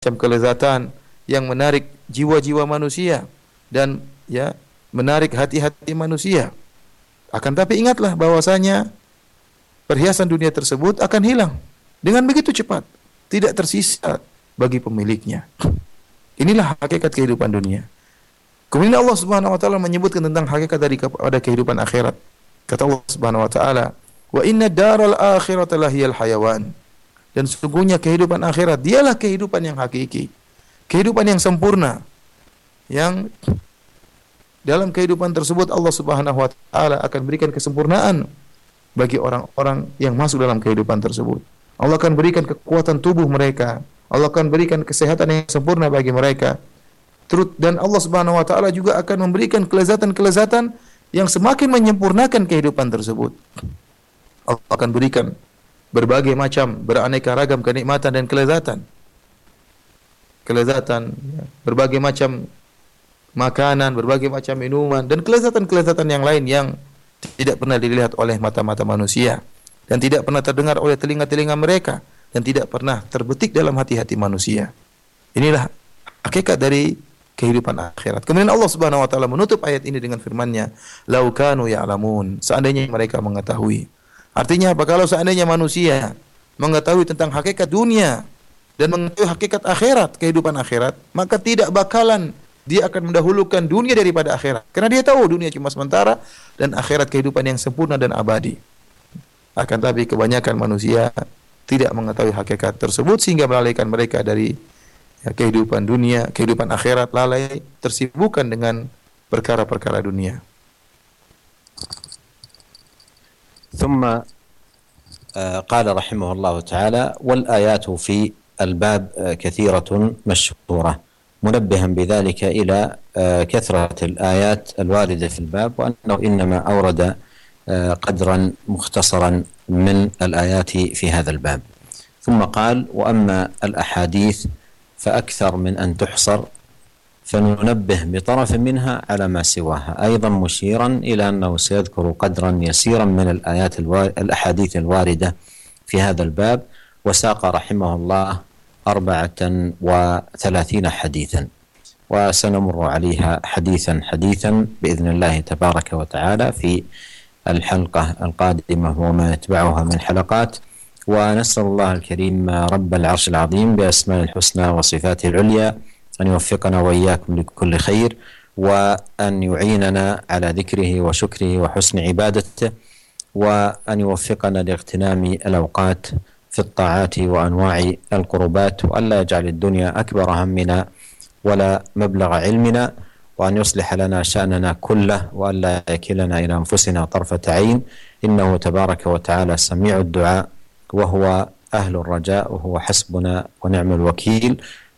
macam kelezatan yang menarik jiwa-jiwa manusia dan ya menarik hati-hati manusia. Akan tapi ingatlah bahwasanya perhiasan dunia tersebut akan hilang dengan begitu cepat, tidak tersisa bagi pemiliknya. Inilah hakikat kehidupan dunia. Kemudian Allah Subhanahu wa taala menyebutkan tentang hakikat dari pada kehidupan akhirat. Kata Allah Subhanahu wa taala, "Wa inna daral akhirata lahiyal hayawan." Dan sesungguhnya kehidupan akhirat dialah kehidupan yang hakiki, kehidupan yang sempurna, yang dalam kehidupan tersebut Allah Subhanahu wa taala akan berikan kesempurnaan bagi orang-orang yang masuk dalam kehidupan tersebut. Allah akan berikan kekuatan tubuh mereka, Allah akan berikan kesehatan yang sempurna bagi mereka. Dan Allah Subhanahu wa taala juga akan memberikan kelezatan-kelezatan yang semakin menyempurnakan kehidupan tersebut. Allah akan berikan berbagai macam beraneka ragam kenikmatan dan kelezatan. Kelezatan, ya, berbagai macam makanan, berbagai macam minuman dan kelezatan-kelezatan yang lain yang tidak pernah dilihat oleh mata-mata manusia dan tidak pernah terdengar oleh telinga-telinga mereka dan tidak pernah terbetik dalam hati-hati manusia. Inilah hakikat dari kehidupan akhirat. Kemudian Allah Subhanahu wa taala menutup ayat ini dengan firman-Nya, "Lau kanu ya'lamun." Seandainya mereka mengetahui. Artinya apa? Kalau seandainya manusia mengetahui tentang hakikat dunia dan mengetahui hakikat akhirat, kehidupan akhirat, maka tidak bakalan dia akan mendahulukan dunia daripada akhirat. Karena dia tahu dunia cuma sementara dan akhirat kehidupan yang sempurna dan abadi. Akan tapi kebanyakan manusia tidak mengetahui hakikat tersebut sehingga melalaikan mereka dari kehidupan dunia, kehidupan akhirat, lalai tersibukkan dengan perkara-perkara dunia. ثم قال رحمه الله تعالى: والآيات في الباب كثيرة مشهورة، منبها بذلك إلى كثرة الآيات الواردة في الباب، وأنه إنما أورد قدرا مختصرا من الآيات في هذا الباب. ثم قال: وأما الأحاديث فأكثر من أن تحصر، فننبه بطرف منها على ما سواها، أيضا مشيرا إلى أنه سيذكر قدرا يسيرا من الأحاديث الواردة في هذا الباب. وساق رحمه الله 34 حديثا، وسنمر عليها حديثا حديثا بإذن الله تبارك وتعالى في الحلقة القادمة وما يتبعها من حلقات. ونسأل الله الكريم رب العرش العظيم بأسماء الحسنى وصفاته العليا أن يوفقنا وإياكم لكل خير، وأن يعيننا على ذكره وشكره وحسن عبادته، وأن يوفقنا لاغتنام الأوقات في الطاعات وأنواع القربات، وأن لا يجعل الدنيا أكبر همنا ولا مبلغ علمنا، وأن يصلح لنا شأننا كله، وأن لا يكلنا إلى أنفسنا طرفة عين، إنه تبارك وتعالى سميع الدعاء وهو أهل الرجاء وهو حسبنا ونعم الوكيل.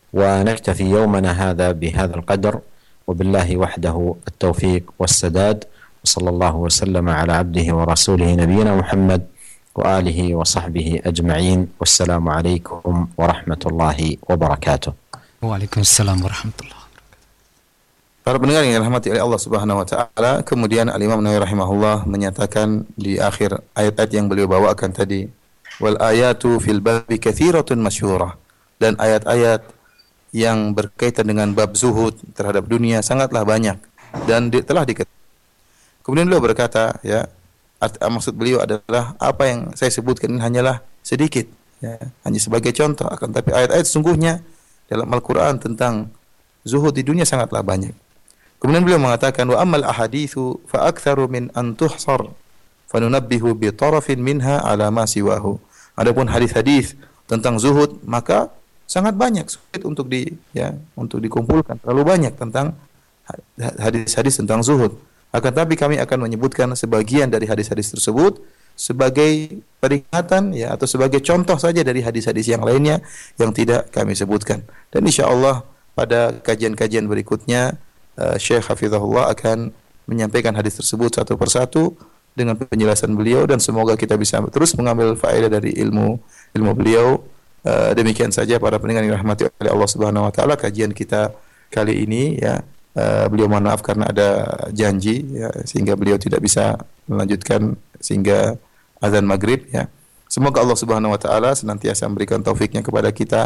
ونكتفي يومنا هذا بهذا القدر، وبالله وحده التوفيق والسداد، وصلى الله وسلم على عبده ورسوله نبينا محمد وآله وصحبه أجمعين، والسلام عليكم ورحمة الله وبركاته. Waalaikumsalam warahmatullahi wabarakatuh. Para pendengar yang dirahmati oleh Allah Subhanahu wa taala, kemudian Al-Imam Nawawi rahimahullah menyatakan di akhir ayat-ayat yang beliau bawakan tadi, wal ayatu fil babi katsiratun masyhurah, dan ayat-ayat yang berkaitan dengan bab zuhud terhadap dunia sangatlah banyak dan telah diketahui. Kemudian beliau berkata, ya, maksud beliau adalah apa yang saya sebutkan ini hanyalah sedikit, ya, hanya sebagai contoh, akan tapi ayat-ayat sungguhnya dalam Al-Qur'an tentang zuhud di dunia sangatlah banyak. Kemudian beliau mengatakan, wa ammal ahaditsu fa aktsaru min an tuhsar fanunabbihu bi tarafin minha ala ma siwahu. Adapun hadis-hadis tentang zuhud maka sangat banyak, sulit untuk dikumpulkan, terlalu banyak tentang hadis-hadis tentang zuhud. Akan tapi kami akan menyebutkan sebagian dari hadis-hadis tersebut sebagai peringatan, ya, atau sebagai contoh saja dari hadis-hadis yang lainnya yang tidak kami sebutkan. Dan insyaallah pada kajian-kajian berikutnya Syekh Hafizahullah akan menyampaikan hadis tersebut satu persatu dengan penjelasan beliau, dan semoga kita bisa terus mengambil faedah dari ilmu beliau. Demikian saja para pendengar yang dirahmati oleh Allah Subhanahu wa taala kajian kita kali ini, ya. Beliau mohon maaf karena ada janji, ya, sehingga beliau tidak bisa melanjutkan sehingga azan maghrib, ya. Semoga Allah Subhanahu wa taala senantiasa memberikan taufiknya kepada kita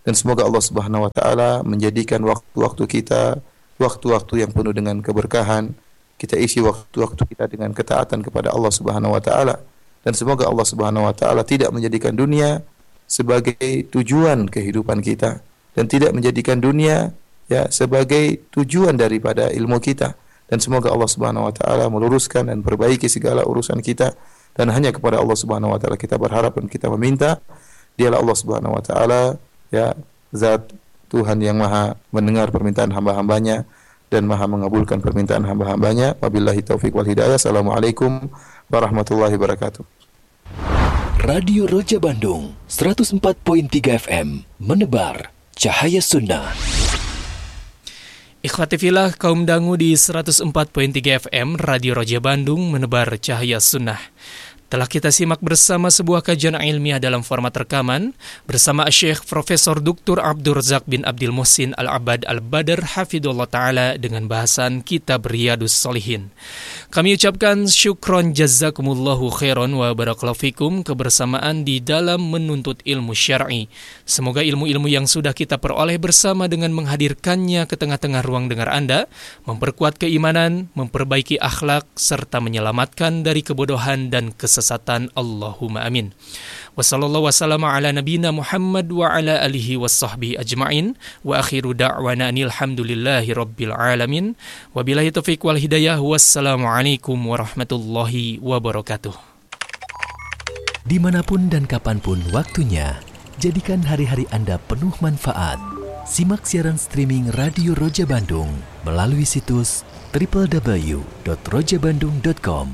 Dan semoga Allah Subhanahu wa taala menjadikan waktu-waktu kita waktu-waktu yang penuh dengan keberkahan. Kita isi waktu-waktu kita dengan ketaatan kepada Allah Subhanahu wa taala. Dan semoga Allah Subhanahu wa taala tidak menjadikan dunia sebagai tujuan kehidupan kita dan tidak menjadikan dunia sebagai tujuan daripada ilmu kita. Dan semoga Allah Subhanahu wa taala meluruskan dan perbaiki segala urusan kita, dan hanya kepada Allah Subhanahu wa taala kita berharap dan kita meminta. Dialah Allah Subhanahu wa taala zat Tuhan yang maha mendengar permintaan hamba-hambanya dan maha mengabulkan permintaan hamba-hambanya. Wabillahi taufiq wal hidayah. Assalamualaikum warahmatullahi wabarakatuh. Radio Roja Bandung 104.3 FM menebar cahaya sunnah. Ikhwati fillah, kaum dangu di 104.3 FM Radio Roja Bandung menebar cahaya sunnah. Telah kita simak bersama sebuah kajian ilmiah dalam format rekaman bersama Syekh Profesor Dr. Abdul Razak bin Abdul Muhsin Al-Abad Al-Badr Hafidhullah Ta'ala dengan bahasan Kitab Riyadus Shalihin. Kami ucapkan syukron jazakumullahu khairan wa barakallahu fikum kebersamaan di dalam menuntut ilmu syar'i. Semoga ilmu-ilmu yang sudah kita peroleh bersama dengan menghadirkannya ke tengah-tengah ruang dengar Anda memperkuat keimanan, memperbaiki akhlak, serta menyelamatkan dari kebodohan dan kesesatan. Allahumma amin. Wassallallahu wasallama ala nabina Muhammad wa ala alihi wassahbihi ajma'in. Wa akhiru da'wana alhamdulillahi rabbil alamin. Wabillahi taufiq wal hidayah. Wassalamualaikum warahmatullahi wabarakatuh. Dimanapun dan kapanpun waktunya, jadikan hari-hari Anda penuh manfaat. Simak siaran streaming Radio Roja Bandung melalui situs www.rojabandung.com.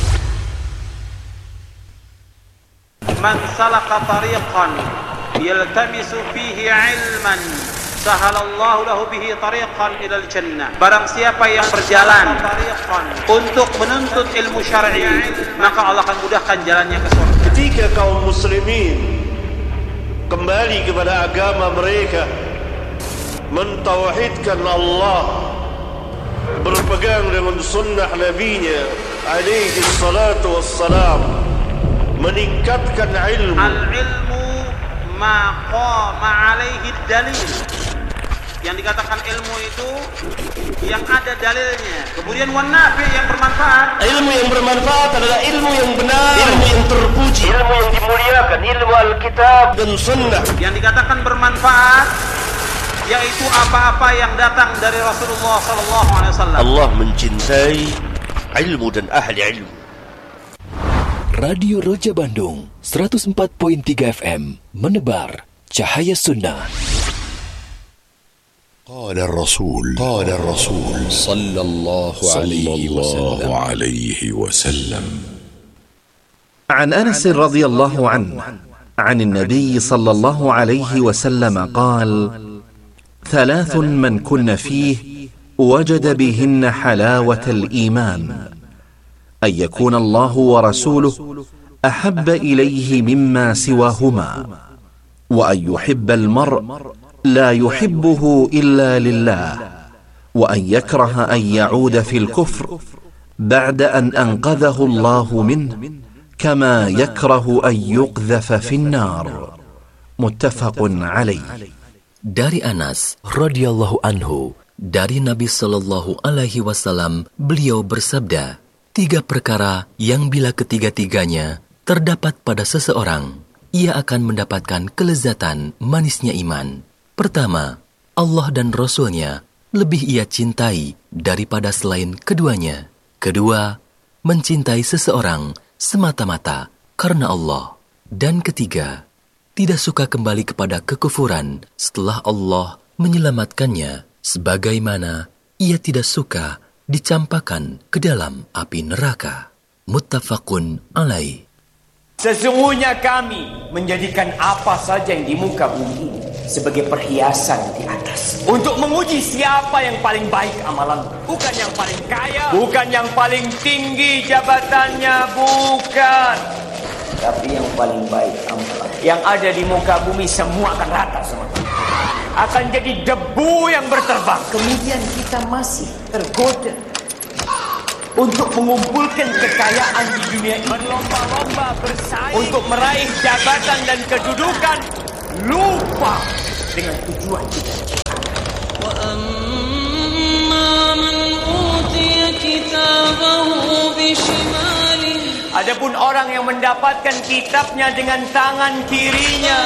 Man salaka tariqan yaltamisu fihi ilman sahalallahu lahu bihi tariqan ilal jannah. Barang siapa yang berjalan untuk menuntut ilmu syar'i, maka Allah akan mudahkan jalannya ke surga. Ketika kaum muslimin kembali kepada agama mereka, mentauhidkan Allah, berpegang dengan sunnah Nabi-Nya alaihi salatu wassalam, meningkatkan ilmu. Al-ilmu ma qama alaihi dalil. Yang dikatakan ilmu itu yang ada dalilnya. Kemudian wan nafi, yang bermanfaat. Ilmu yang bermanfaat adalah ilmu yang benar, ilmu yang terpuji, ilmu yang dimuliakan, ilmu Alkitab dan Sunnah. Yang dikatakan bermanfaat yaitu apa-apa yang datang dari Rasulullah SAW. Allah mencintai ilmu dan ahli ilmu. Radio Roja Bandung 104.3 FM menebar cahaya sunnah. قال الرسول صلى الله عليه وسلم عن أنس رضي الله عنه عن النبي صلى الله عليه وسلم قال: ثلاث من كن فيه وجد بهن حلاوة الإيمان: أن يكون الله ورسوله أحب إليه مما سواهما، وأن يحب المرء لا يحبه إلا لله، وأن يكره أن يعود في الكفر بعد أن أنقذه الله منه كما يكره أن يقذف في النار. متفق عليه. Dari Anas radhiyallahu anhu, dari Nabi sallallahu alaihi wasallam, beliau bersabda, 3 perkara yang bila ketiga-tiganya terdapat pada seseorang, ia akan mendapatkan kelezatan manisnya iman. Pertama, Allah dan Rasul-Nya lebih ia cintai daripada selain keduanya. Kedua, mencintai seseorang semata-mata karena Allah. Dan ketiga, tidak suka kembali kepada kekufuran setelah Allah menyelamatkannya, sebagaimana ia tidak suka dicampakkan ke dalam api neraka. Muttafaqun alaih. Sesungguhnya kami menjadikan apa saja yang di muka bumi ini sebagai perhiasan di atas, untuk menguji siapa yang paling baik amalan. Bukan yang paling kaya, bukan yang paling tinggi jabatannya, bukan, tapi yang paling baik amalan. Yang ada di muka bumi semua akan rata semua, akan jadi debu yang berterbang. Kemudian kita masih tergoda untuk mengumpulkan kekayaan di dunia ini, berlomba-lomba bersaing untuk meraih jabatan dan kedudukan, lupa dengan tujuan cita-cita. Adapun orang yang mendapatkan kitabnya dengan tangan kirinya,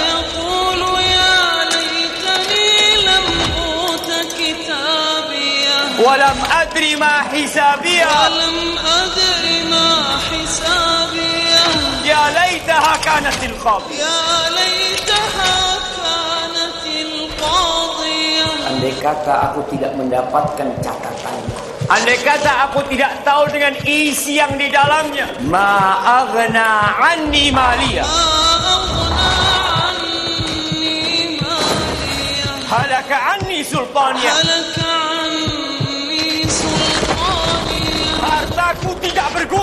walam adri ma hisabiyah, ya laitaha kanatil qadiyah. Andai kata aku tidak mendapatkan catatan, andai kata aku tidak tahu dengan isi yang di dalamnya, ma aghna anni maliyah, halaka anni sultaniyah,